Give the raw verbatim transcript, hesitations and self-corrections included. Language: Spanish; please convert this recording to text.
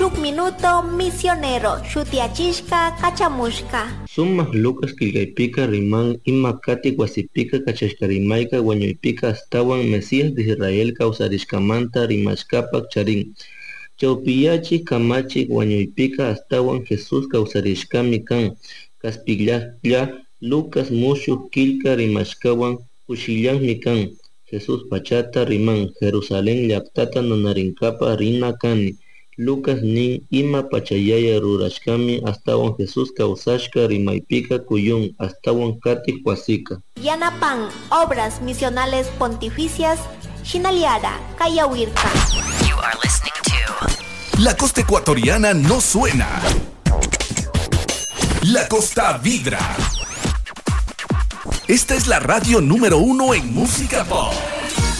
shuk minuto misionero shutiachishka kachamushka. Sumaq Lucas Kilgaypika riman ima katik wasipika kachashka rimayka wañuypika astawan Mesías de Israel kawsarishkamanta rimashkapak charin. Chawpiyachi kamachik wañuypika astawan Jesús kawsarishkami kan. Kaspillaklla Lucas mushuk kilka rimashkawan kushillanmi kan. Jesús pachata riman Jerusalén llaktata nunarinkapa rina kani. Lucas nin ima pachayaya rurashkami astawan Jesús kawsashka rimaypika kuyun astawan katik wasika. Yanapan obras misionales pontificias Shinaliara Kayawirka. You are listening to La Costa Ecuatoriana no suena. La Costa vibra. Esta es la radio número uno en música pop.